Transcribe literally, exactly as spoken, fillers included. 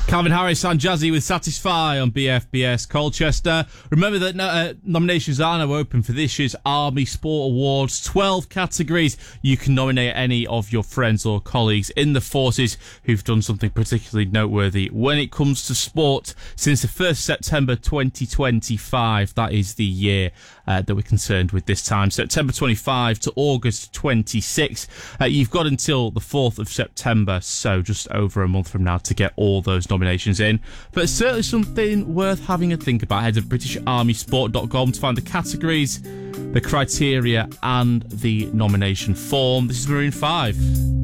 Calvin Harris and Jazzy with Satisfy on B F B S Colchester. Remember that uh, nominations are now open for this year's Army Sport Awards. twelve categories. You can nominate any of your friends or colleagues in the forces who've done something particularly noteworthy when it comes to sport since the first of September twenty twenty-five. That is the year uh, that we're concerned with this time. September twenty-fifth to August twenty-sixth. Uh, you've got until the fourth of September, so just over a month from now, to get all those nominations in. But it's certainly something worth having a think about. Head to british army sport dot com to find the categories, the criteria and the nomination form. This is Maroon five.